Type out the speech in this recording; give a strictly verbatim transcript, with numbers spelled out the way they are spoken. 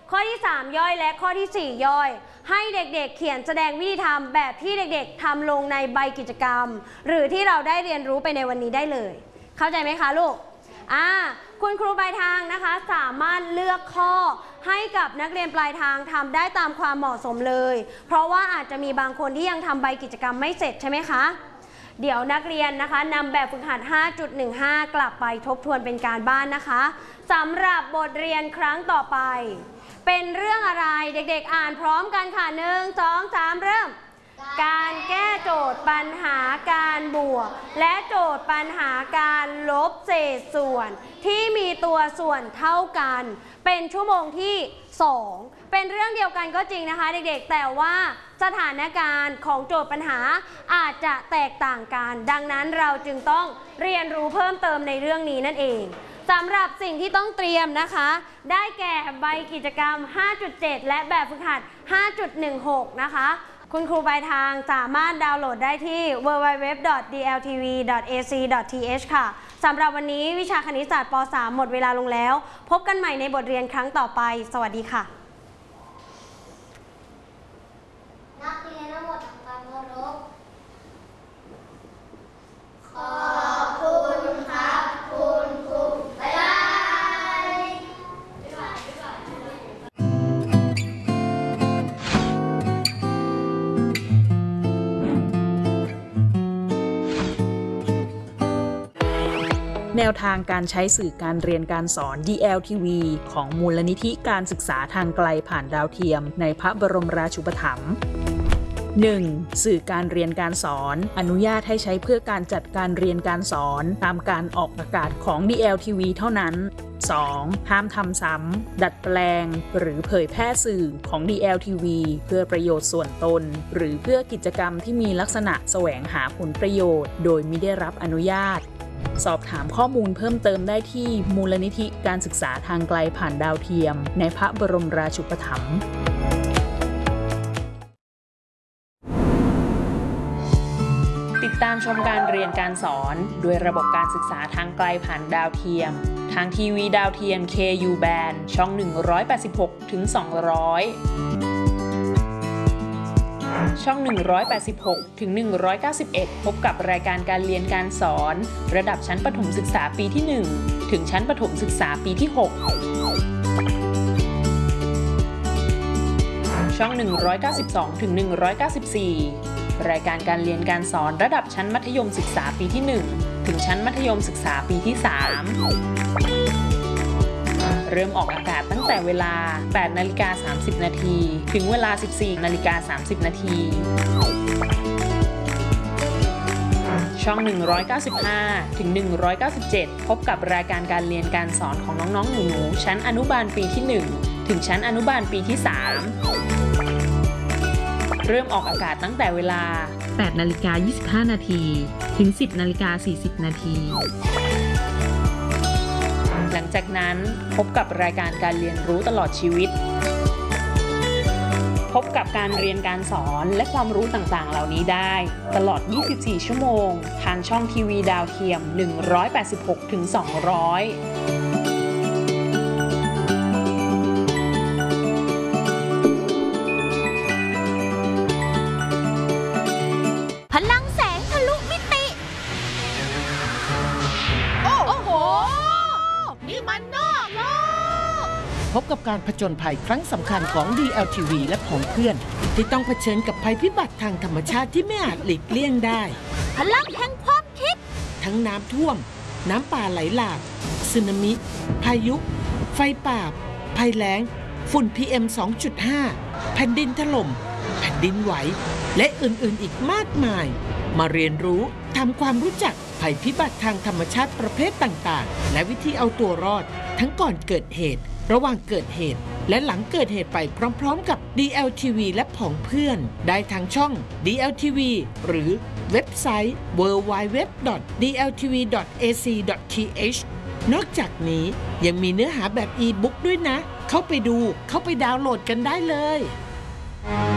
ข้อที่สามย่อยและข้อที่สี่ย่อยให้เด็กๆเขียนแสดงวิธีทำแบบที่เด็กๆทำลงในใบกิจกรรมหรือที่เราได้เรียนรู้ไปในวันนี้ได้เลยเข้าใจไหมคะลูกอ่าคุณครูปลายทางนะคะสามารถเลือกข้อให้กับนักเรียนปลายทางทำได้ตามความเหมาะสมเลยเพราะว่าอาจจะมีบางคนที่ยังทำใบกิจกรรมไม่เสร็จใช่ไหมคะเดี๋ยวนักเรียนนะคะนำแบบฝึกหัด ห้าจุดหนึ่งห้า กลับไปทบทวนเป็นการบ้านนะคะสำหรับบทเรียนครั้งต่อไปเป็นเรื่องอะไรเด็กๆอ่านพร้อมกันค่ะหนึ่ง สอง สามเริ่มการแก้โจทย์ปัญหาการบวกและโจทย์ปัญหาการลบเศษส่วนที่มีตัวส่วนเท่ากันเป็นชั่วโมงที่สองเป็นเรื่องเดียวกันก็จริงนะคะเด็กๆแต่ว่าสถานการณ์ของโจทย์ปัญหาอาจจะแตกต่างกันดังนั้นเราจึงต้องเรียนรู้เพิ่มเติมในเรื่องนี้นั่นเองสำหรับสิ่งที่ต้องเตรียมนะคะได้แก่ใบกิจกรรม ห้าจุดเจ็ด และแบบฝึกหัด ห้าจุดหนึ่งหก นะคะคุณครูปลายทางสามารถดาวน์โหลดได้ที่ ดับเบิลยู ดับเบิลยู ดับเบิลยู ดอท ดี แอล ที วี ดอท เอ ซี ดอท ที เอช ค่ะสำหรับวันนี้วิชาคณิตศาสตร์ป สาม หมดเวลาลงแล้วพบกันใหม่ในบทเรียนครั้งต่อไปสวัสดีค่ะนักเรียนทั้งหมดทำการเคารพขอบคุณครับคุณครูบ๊ายบายแนวทางการใช้สื่อการเรียนการสอน ดี แอล ที วี ของมูลนิธิการศึกษาทางไกลผ่านดาวเทียมในพระบรมราชูปถัมภ์ หนึ่ง. สื่อการเรียนการสอนอนุญาตให้ใช้เพื่อการจัดการเรียนการสอนตามการออกอากาศของ ดี แอล ที วี เท่านั้น สอง. ห้ามทำซ้ำดัดแปลงหรือเผยแพร่สื่อของ ดี แอล ที วี เพื่อประโยชน์ส่วนตนหรือเพื่อกิจกรรมที่มีลักษณะแสวงหาผลประโยชน์โดยมิได้รับอนุญาตสอบถามข้อมูลเพิ่มเติมได้ที่มูลนิธิการศึกษาทางไกลผ่านดาวเทียมในพระบรมราชูปถัมภ์ติดตามชมการเรียนการสอนด้วยระบบการศึกษาทางไกลผ่านดาวเทียมทางทีวีดาวเทียม เค ยู Band ช่องหนึ่งร้อยแปดสิบหกถึงสองร้อยช่องหนึ่งร้อยแปดสิบหกถึงหนึ่งร้อยเก้าสิบเอ็ดพบกับรายการการเรียนการสอนระดับชั้นประถมศึกษาปีที่หนึ่งถึงชั้นประถมศึกษาปีที่หกช่องหนึ่งร้อยเก้าสิบสองถึงหนึ่งร้อยเก้าสิบสี่รายการการเรียนการสอนระดับชั้นมัธยมศึกษาปีที่หนึ่งถึงชั้นมัธยมศึกษาปีที่สามเริ่มออกอากาศตั้งแต่เวลา แปดนาฬิกาสามสิบนาทีถึงเวลา สิบสี่นาฬิกาสามสิบนาทีช่องหนึ่งร้อยเก้าสิบห้าถึงหนึ่งร้อยเก้าสิบเจ็ดพบกับรายการการเรียนการสอนของน้องๆหนูๆชั้นอนุบาลปีที่หนึ่งถึงชั้นอนุบาลปีที่สามเริ่มออกอากาศตั้งแต่เวลา แปดนาฬิกายี่สิบห้านาทีถึง สิบนาฬิกาสี่สิบนาทีหลังจากนั้นพบกับรายการการเรียนรู้ตลอดชีวิตพบกับการเรียนการสอนและความรู้ต่างๆเหล่านี้ได้ตลอดยี่สิบสี่ชั่วโมงทางช่องทีวีดาวเทียมหนึ่งร้อยแปดสิบหกถึงสองร้อยพลังแสงทะลุมิติโอ้โหนี่มันนอกโลกพบกับการผจญภัยครั้งสำคัญของ ดี แอล ที วี และผองเพื่อนที่ต้องเผชิญกับภัยพิบัติทางธรรมชาติที่ไม่อาจหลีกเลี่ยงได้พลังแห่งความคิดทั้งน้ำท่วมน้ำป่าไหลหลากสึนามิพายุไฟป่าภัยแล้งฝุ่น พี เอ็ม สองจุดห้า แผ่นดินถล่มแผ่นดินไหวและอื่นๆอีกมากมายมาเรียนรู้ทำความรู้จักภัยพิบัติทางธรรมชาติประเภทต่างๆและวิธีเอาตัวรอดทั้งก่อนเกิดเหตุระหว่างเกิดเหตุและหลังเกิดเหตุไปพร้อมๆกับ ดี แอล ที วี และผองเพื่อนได้ทางช่อง ดี แอล ที วี หรือเว็บไซต์ ดับเบิลยู ดับเบิลยู ดับเบิลยู ดอท ดี แอล ที วี ดอท เอ ซี ดอท ที เอช นอกจากนี้ยังมีเนื้อหาแบบอีบุ๊กด้วยนะเข้าไปดูเข้าไปดาวน์โหลดกันได้เลย